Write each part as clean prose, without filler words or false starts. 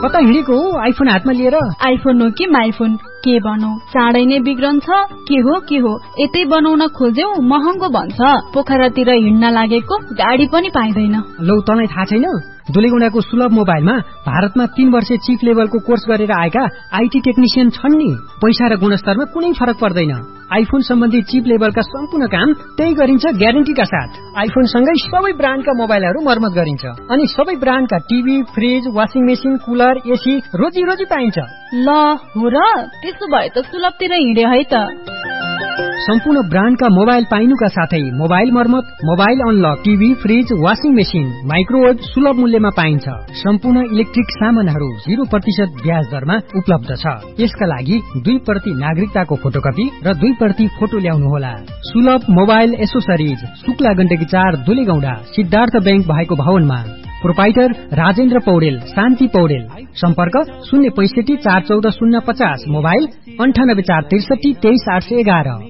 कता हिँडेको हो आइफोन हातमा लिएर? आइफोन हो कि माइफोन, के बनौ? चाँडै नै बिग्रन्छ। के हो यतै बनाउन खोज्यौ महँगो भन्छ। पोखरातिर हिँड्न लागेको गाडी पनि पाइँदैन। लौ तँलाई थाहा छैन? दुलेगौंडाको सुलभ मोबाइलमा भारतमा 3 वर्षे चिफ लेभलको कोर्स गरेर आएका आईटी टेक्निशियन छन् नि। पैसा र गुणस्तरमा कुनै फरक पर्दैन। आइफोन सम्बन्धी चिप लेभलका सम्पूर्ण काम त्यही गरिन्छ ग्यारेन्टीका साथ। आइफोन सँगै सबै ब्रान्डका मोबाइलहरू मर्मत गरिन्छ अनि सबै ब्रान्डका TV, fridge, washing machine, cooler, AC रोजी पाइन्छ। ल हो र, त्यसो भए त सुलभतिर हिँडे है त। सम्पूर्ण ब्रान्डका मोबाइल पाइनुका साथै मोबाइल मर्मत, mobile unlock, TV, fridge, washing machine, microwave सुलभ मूल्यमा पाइन्छ। सम्पूर्ण इलेक्ट्रिक सामानहरू 0% ब्याज दरमा उपलब्ध छ। यसका लागि 2% नागरिकताको फोटोकपी र 2% फोटो ल्याउनुहोला। सुलभ mobile accessories, Shukla Gandaki 4 Dulegaunda, Siddhartha bank भएको भवनमा। प्रोपाइटर राजेन्द्र पौडेल, शान्ति पौडेल। सम्पर्क 065 414 050, मोबाइल 98 463 23 811।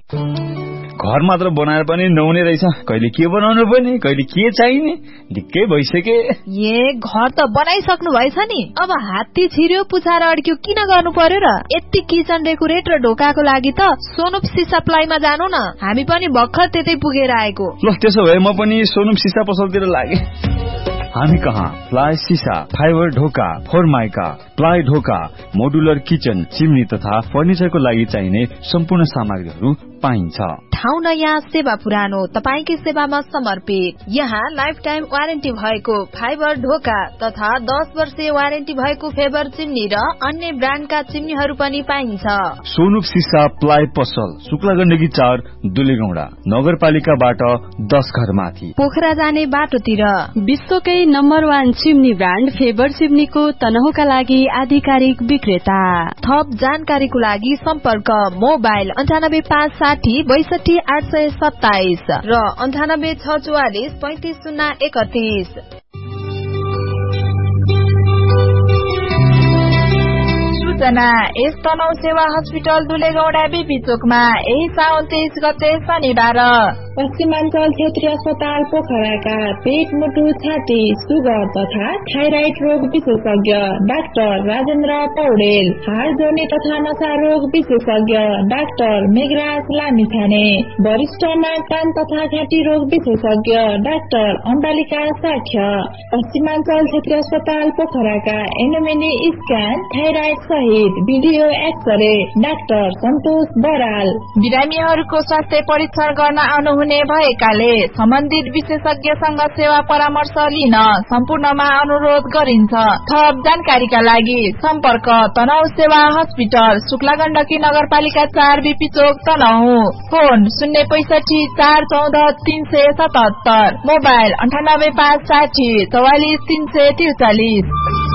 घर मात्र बनाएर पनि नहुने रहेछ। कहिले के बनाउनु पर्ने, कहिले के चाहिने, ढिक्कै भइसके। घर त बनाइसक्नु भएछ नि, अब हात्ती छिर्यो पुछाएर अड्क्यो किन गर्नु पर्यो र? यति किचन डेकोरेट र ढोकाको लागि त सोनुप सिसा प्लाईमा जानु न, हामी पनि भर्खर त्यतै पुगेर आएको। ल त्यसो भए म पनि सोनुप सिसा पसलतिर लागे। हामी कहाँ प्लाई सिसा, फाइबर ढोका, फोरमाइका, प्लाई ढोका, मोडुलर किचन, चिम्नी तथा फर्निचरको लागि चाहिने सम्पूर्ण सामग्रीहरू पाइन्छ। ठाउँ नयाँ, सेवा पुरानो, तपाईकै सेवामा समर्पित। यहाँ लाइफ टाइम वारेन्टी भएको फाइबर ढोका तथा 10 वर्षीय वारेन्टी भएको फेबर चिम्नी र अन्य ब्रान्डका चिम्नीहरू पनि पाइन्छ। सोनुप सिसा प्लाई पसल, शुक्ला गण्डकी 4 दुलेगौंडा, नगरपालिकाबाट 10 घर माथि, पोखरा जाने बाटोतिर। विश्वकै नम्बर 1 चिम्नी ब्रान्ड फेबर चिम्नीको तनहुका लागि आधिकारिक विक्रेता। थप जानकारीको लागि सम्पर्क मोबाइल 98560 62 827 र 98 644 35 031। सूचना यस तनहु सेवा हस्पिटल दुलेगौंडा बीपी चोकमा यही साउन 23 गते शनिबार पश्चिमाञ्चल क्षेत्रीय अस्पताल पोखराका पेट, मुटु, छाती, सुगर तथा थाइराइड रोग विशेषज्ञ डाक्टर राजेन्द्र पौडेल, हाड जोर्नी तथा नशा रोग विशेषज्ञ डाक्टर मेघराज लामिछाने, वरिष्ठ नाक, कान तथा घाँटी रोग विशेषज्ञ डाक्टर अम्बालिका साक्ष्य, पश्चिमाञ्चल क्षेत्रीय अस्पताल पोखराका एनोमेली स्क्यान, थाइराइड सहित भिडियो एक्सरे डाक्टर सन्तोष बराल। बिरामीहरूको स्वास्थ्य परीक्षण गर्न आउनु हुने भएकाले सम्बन्धित विशेषज्ञसँग सेवा परामर्श लिन सम्पूर्णमा अनुरोध गरिन्छ। थप जानकारीका लागि सम्पर्क तनहु सेवा हस्पिटल, शुक्ला गण्डकी नगरपालिका 4 बीपी चोक तनहु। Phone 065 414 377, mobile 98 560 44 343।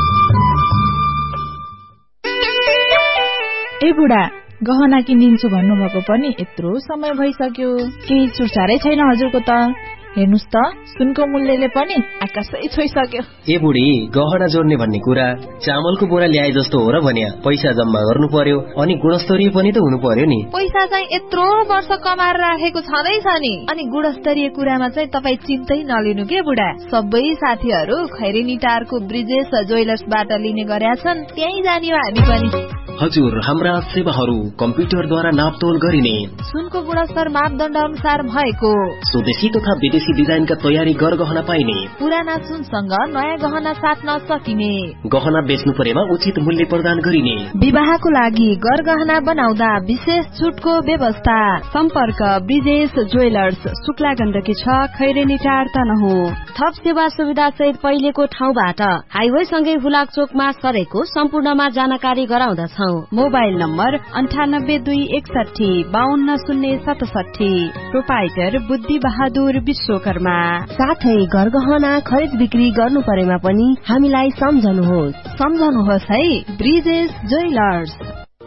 ए बुढा, गहना किनिदिन्छु भन्नुभएको पनि यत्रो समय भइसक्यो, केही सुसारै छैन हजुरको त। हेर्नुस् त, सुनको मूल्यले पनि आकाशै छोइसक्यो। ए बुढी, गहना जोड्ने भन्ने कुरा चामलको बोरा ल्याए जस्तो हो र भन्या। पैसा जम्मा गर्नु पर्यो अनि गुणस्तरीय पनि त हुनु पर्यो नि। पैसा चाहिँ यत्रो वर्ष कमाएर राखेको छँदैछ नि, अनि गुणस्तरीय कुरामा चाहिँ तपाईँ चिन्तै नलिनु के बुढा। सबै साथीहरू खैरेनी टारको ब्रिजेश ज्वेलर्सबाट लिने गरेका छन्, त्यही जाने हो हामी पनि। हजुर, हाम्रा सेवाहरू कम्प्युटरद्वारा नापतोल गरिने, सुनको गुणस्तर मापदण्ड अनुसार भएको, स्वदेशी तथा विदेशी डिजाइनका तयारी गहना पाइने, पुराना सुनसँग नयाँ गहना साट्न सकिने, गहना बेच्नु परेमा उचित मूल्य प्रदान गरिने, विवाहको लागि गहना बनाउँदा विशेष छुटको व्यवस्था। सम्पर्क ब्रिजेश ज्वेलर्स, शुक्ला गण्डकी 6 खैरेनी टार तनहु। थप सेवा सुविधा सहित पहिलेको ठाउँबाट हाइवे सँगै हुलाक चोकमा सरेको सम्पूर्णमा जानकारी गराउँदछौ। मोबाइल नम्बर 98261 520067, प्रोपाइटर बुद्धि बहादुर विश्वकर्मा। साथै गहना खरिद बिक्री गर्नु परेमा पनि हामीलाई सम्झनुहोस् है, ब्रिजेश ज्वेलर्स।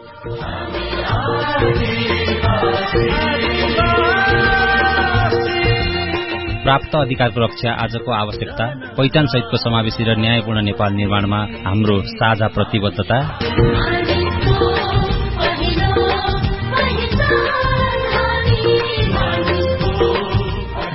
प्राप्त अधिकारको रक्षा आजको आवश्यकता, पहिचान सहितको समावेशी र न्यायपूर्ण नेपाल निर्माणमा हाम्रो साझा प्रतिबद्धता।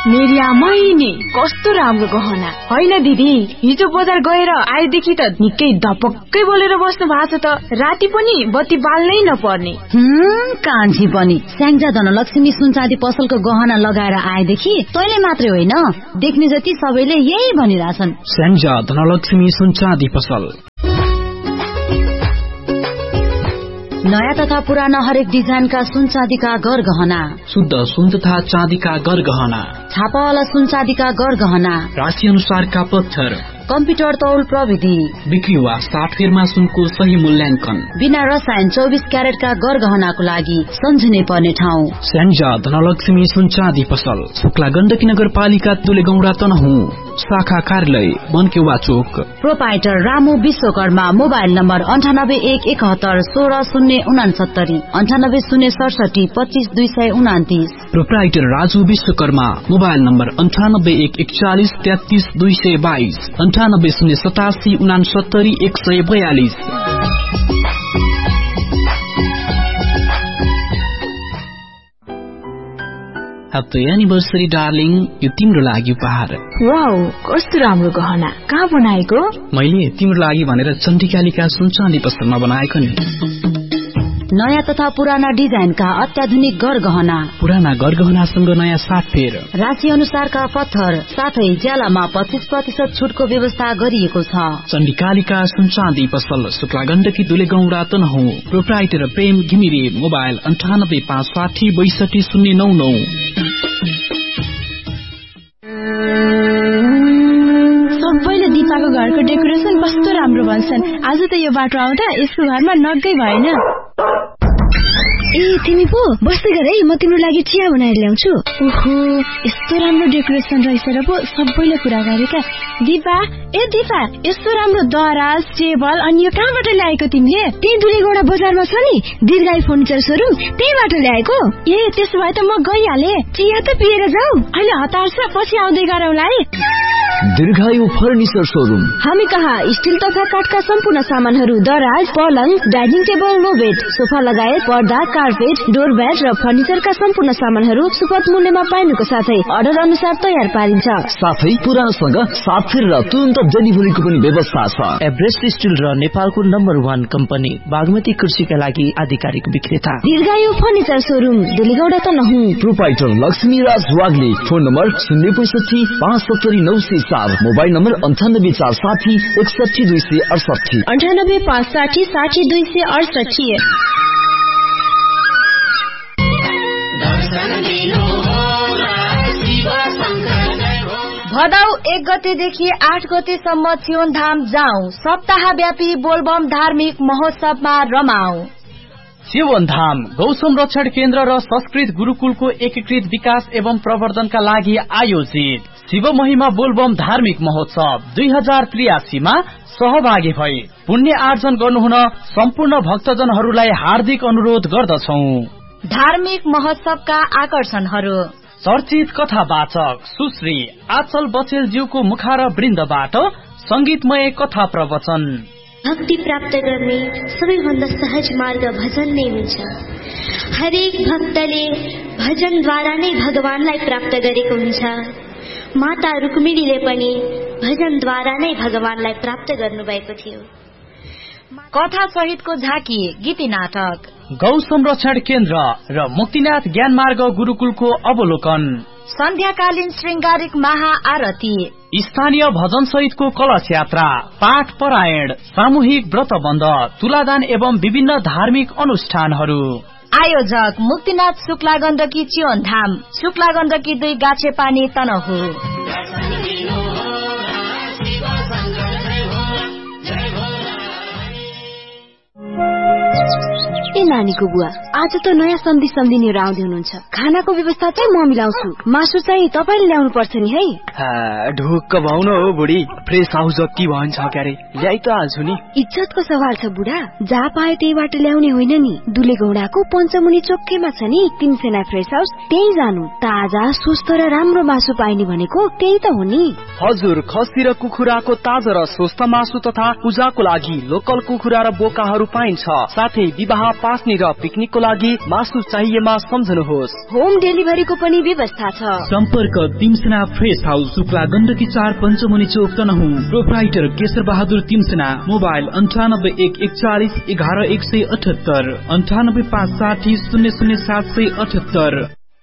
मेरिया मैनी कस्तो राम्रो गहना होइन दिदी। हिजो बजार गएर आएदेखि त निकै धपक्कै बोलेर बस्नु भएको छ त। राति पनि बत्ती बाल्नै नपर्ने। कान्छी पनि स्याङ्जा धनलक्ष्मी सुनचाँदी पसलको गहना लगाएर आएदेखि तैले मात्रै होइन देख्ने जति सबैले यही भनिरहेछन्। स्याङ्जा धनलक्ष्मी सुनचाँदी पसल। नयाँ तथा पुराना हरेक डिजाइनका सुनचाँदीका गरगहना, शुद्ध सुन तथा चाँदीका गरगहना, छापावाला सुनचाँदीका गरगहना, राशि अनुसारका पत्थर, कम्प्युटर तौल प्रविधि, बिक्री वा साटफेरमा सुनको सही मूल्याङ्कन, बिना रसायन 24 क्यारेटका गरगहनाको लागि सम्झिनै पर्ने ठाउँ स्याङ्जा धनलक्ष्मी सुनचाँदी पसल, शुक्ला गण्डकी नगरपालिका दुलेगौंडा तनहुँ, शाखा कार्यालय बनकेवा चोक। Proprietor Ramu Vishwakarma. Mobile number 9817160069, 9807 25229। Proprietor Raju Vishwakarma. Mobile number 9814133222, 9807869142। Happy anniversary darling, यो तिम्रो लागि उपहार। वाउ, कस्तो राम्रो गहना। कहाँ बनाएको? मैले तिम्रो लागि भनेर चण्डिकालिका सुनचाँदी पसलमा बनाएको नि। नयाँ तथा पुराना डिजाइनका अत्याधुनिक गरगहना, पुराना गरगहनासँग नयाँ साटफेर, राशि अनुसारका पत्थर, साथै ज्यालामा 25% छुटको व्यवस्था गरिएको छ। चण्डिकालिका सुनचाँदी पसल, शुक्ला गण्डकी दुलेगौंडा तनहुँ। प्रोप्राइटर प्रेम घिमिरे। मोबाइल 98566099। सबैले दिपाको घरको डेकोरेसन कस्तो राम्रो भन्छन्। आज त यो बाटो आउँदा यसको घरमा नगै भएन। ए तिमी पो बस्दै गर है, म तिम्रो लागि चिया बनाएर ल्याउँछु। ओहो, यस्तो राम्रो डेकोरेसन रहेछ र पो सबैले कुरा गरेका। दिपा, ए दिपा, यस्तो राम्रो दराज, टेबल अनि यो कहाँबाट ल्याएको तिमीले? त्यही दुलेगौंडा बजारमा छ नि दीर्घायु फर्निचर सोरुम, त्यहीबाट ल्याएको। ए त्यसो भए त म गइहाले। चिया त पिएर जाऊ। अहिले हतार छ, पछि आउँदै गरौँला है। दीर्घायु फर्निचर सोरुम। हामी कहाँ स्टिल तथा काठका सम्पूर्ण सामानहरू, दराज, पलङ, dining table, no bed, sofa लगायत पर्दा, कार्पेट, डोरम्याट र फर्निचरका सम्पूर्ण सामानहरू सुपथ मूल्यमा पाइनुको साथै अर्डर अनुसार तयार पारिन्छ। साथै पुरानोसँग साथफेर र तुरन्त डेलिभरीको पनि व्यवस्था छ। एभरेस्ट स्टिल र नेपालको नम्बर 1 कम्पनी बागमती कृषिका लागि आधिकारिक विक्रेता दीर्घायु furniture showroom, Dulegaunda Tanahun. Proprietor Laxmiraj Wagle. Phone number 065 570 904। Mobile number 9846 61268, 9856 60268। भदौ 1 गतेदेखि 8 गतेसम्म चियोनधाम जाउँ। सप्ताहव्यापी बोलबम धार्मिक महोत्सवमा रमाऊ। चियोनधाम गौ संरक्षण केन्द्र र संस्कृत गुरुकुलको एकीकृत विकास एवं प्रवर्धनका लागि आयोजित शिव महिमा बोलबम धार्मिक महोत्सव 2083 मा सहभागी भई पुण्य आर्जन गर्नुहुन सम्पूर्ण भक्तजनहरूलाई हार्दिक अनुरोध गर्दछौं। धार्मिक महोत्सवका आकर्षणहरू: चर्चित कथावाचक सुश्री आचल बचेलज्यूको मुखार वृन्दबाट संगीतमय कथा प्रवचन। भक्ति प्राप्त गर्ने सबैभन्दा सहज मार्ग भजन नै हुन्छ। हरेक भक्तले भजनद्वारा नै भगवानलाई प्राप्त गरेको हुन्छ। माता रुक्मिणीले पनि भजनद्वारा नै भगवानलाई प्राप्त गर्नुभएको थियो। कथा सहितको झाँकी गीती नाटक। गौ संरक्षण केन्द्र र मुक्तिनाथ ज्ञान मार्ग गुरुकुलको अवलोकन। सन्ध्याकालीन श्रृंगारिक महाआरती। स्थानीय भजन सहितको कलश यात्रा, पाठ परायण, सामूहिक व्रतबन्ध, तुलादान एवं विभिन्न धार्मिक अनुष्ठानहरू। आयोजक मुक्तिनाथ शुक्ला गण्डकी चियोनधाम, शुक्ला गण्डकी 2 गाछेपानी तनहुँ। ए नानीको बुवा, आज त नयाँ सम्झिनेहरू आउँदै हुनुहुन्छ। खानाको व्यवस्था चाहिँ म मिलाउँछु, मासु चाहिँ तपाईँले ल्याउनु पर्छ नि है। ढुक्क भाउ न हो बुढी, फ्रेस हाउस जति भन्छ क्यारे ल्याइ त हाल्छु नि। इज्जतको सवाल छ बुढा, जहाँ पाए त्यहीबाट ल्याउने होइन नि। दुलेगौंडाको पञ्चमुनि चोकैमा छ नि 3 सेना फ्रेस हाउस, त्यही जानु। ताजा स्वस्थ र राम्रो मासु पाइने भनेको त्यही त हो नि। हजुर, खसी र कुखुराको ताजा र स्वस्थ मासु तथा पूजाको लागि लोकल कुखुरा र बोकाहरू पाइन्छ। साथै विवाह, पास्नी र पिकनिकको लागि मासु चाहिएमा सम्झनुहोस्। होम डेलिभरीको पनि व्यवस्था छ। सम्पर्क तिमसेना फ्रेश हाउस, शुक्ला गण्डकी 4 पञ्चमुनि चोक तनहुँ। प्रोप्राइटर केशर बहादुर तिमसेना। मोबाइल 9814411178 9856000778।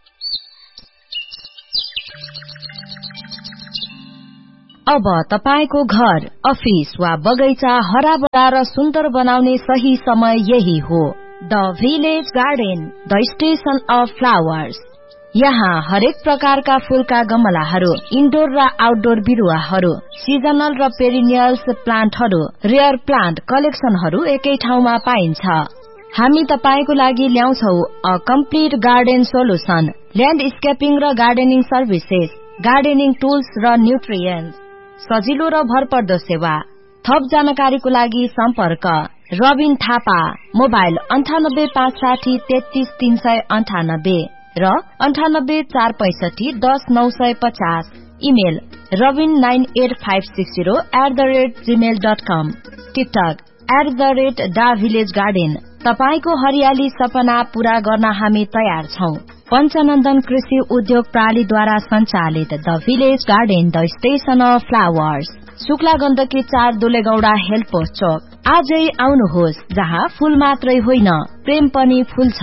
अब तपाईको घर, अफिस वा बगैँचा हराभरा र सुन्दर बनाउने सही समय यही हो। The village garden, the station of flowers. यहाँ हरेक प्रकारका फूलका गमलाहरू, इन्डोर र आउटडोर बिरुवाहरू, सिजनल र पेरिनियल्स प्लान्टहरू, रेयर प्लान्ट कलेक्सनहरू एकै ठाउँमा पाइन्छ। हामी तपाईको लागि ल्याउँछौ अ कम्प्लिट गार्डन सोलुसन, ल्यान्डस्केपिङ र गार्डनिङ सर्भिसेस, गार्डनिङ टुल्स र न्युट्रिएन्ट्स, सजिलो र भरपर्दो सेवा। थप जानकारीको लागि सम्पर्क रबिन थापा। मोबाइल 9856033398 र 9846510950। Email robin98560@gmail.com। TikTok @davillagegarden। तपाईको हरियाली सपना पूरा गर्न हामी तयार छौं। पञ्चनन्दन कृषि उद्योग प्रणालीद्वारा सञ्चालित the village garden, the station of flowers, Shukla Gandaki 4 दुलेगौडा health post चोक। आजै आउनुहोस्, जहाँ फूल मात्रै होइन प्रेम पनि फुल्छ।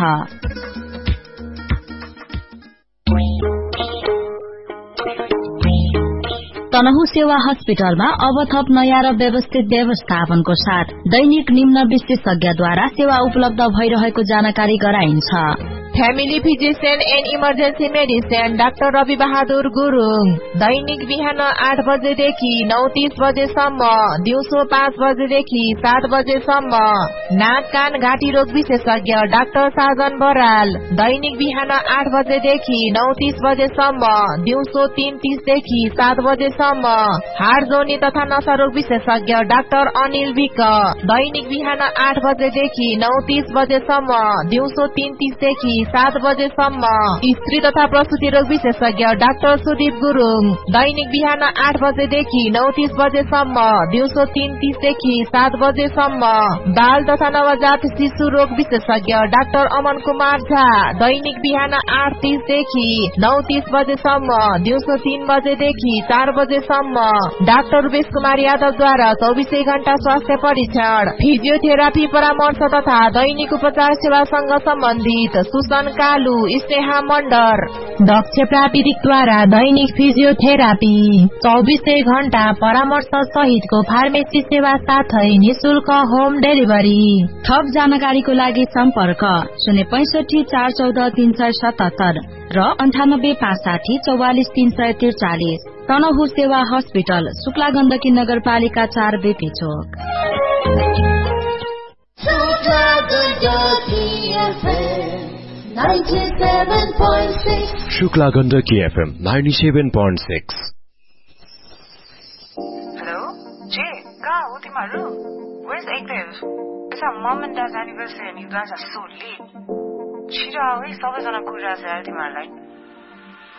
तनहु सेवा हस्पिटलमा अब थप नयाँ र व्यवस्थित व्यवस्थापनको साथ दैनिक निम्न विशेषज्ञद्वारा सेवा उपलब्ध भइरहेको जानकारी गराइन्छ। Family physician and emergency medicine doctor Rabi Bahadur Gurung. दैनिक बिहान 8 बजेदेखि 9:30 बजेसम्म, दिउँसो 5 बजेदेखि 7 बजेसम्म। नाक कान घाँटी रोग विशेषज्ञ डाक्टर साजन बराल। दैनिक बिहान 8 बजेदेखि 9:30 बजेसम्म, दिउँसो 3:30 देखि 7 बजेसम्म। हाड जोनी तथा नसा रोग विशेषज्ञ डाक्टर अनिल विक। दैनिक बिहान 8 बजेदेखि 9:30 बजेसम्म, दिउँसो 3:30 देखि 7 बजेसम्म। स्त्री तथा प्रसुति रोग विशेषज्ञ डाक्टर सुदीप गुरुङ। दैनिक बिहान 8 बजेदेखि 9:30 बजेसम्म, दिउँसो 3:30 देखि 7 बजेसम्म। बाल तथा नवजात शिशु रोग विशेषज्ञ डाक्टर अमन कुमार झा। दैनिक बिहान 8:30 देखि 9:30 बजेसम्म, दिउँसो 3 बजेदेखि 4 बजेसम्म। डाक्टर रुपेश कुमार यादवद्वारा 24 घण्टा स्वास्थ्य परीक्षण, फिजियोथेरापी परामर्श तथा दैनिक उपचार सेवासँग सम्बन्धित सुसन कालु, स्नेहा मण्डर। दक्ष प्राविधिकद्वारा दैनिक फिजियोथेरापी, 24 घण्टा परामर्श सहितको फार्मेसी सेवा साथै निशुल्क होम डेलिभरी। थप जानकारीको लागि सम्पर्क 065 414 377 र 98 560 44 343। तनहु सेवा हस्पिटल, शुक्ला गण्डकी नगरपालिका 4 बेपी चोक। शुक्ला गण्डकी FM 97.6। हेलो जे, कहाँ हो तिमीहरू? Where's April? It's our mom and dad's anniversary and you guys are so late. छिटो आऊ है, सबैजना कुरिरहेको छ यार तिमीहरूलाई।